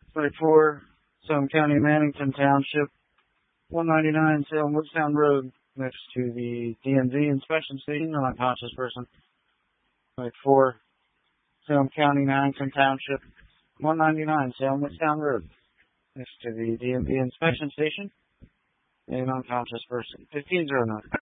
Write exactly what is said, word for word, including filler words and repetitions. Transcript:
twenty-four, Salem County, Mannington Township, one ninety-nine Salem Woodstown Road, next to the D M V inspection station, an unconscious person. twenty-four, Salem County, Mannington Township, one ninety-nine Salem Woodstown Road, next to the D M V inspection station, an unconscious person. fifteen oh nine.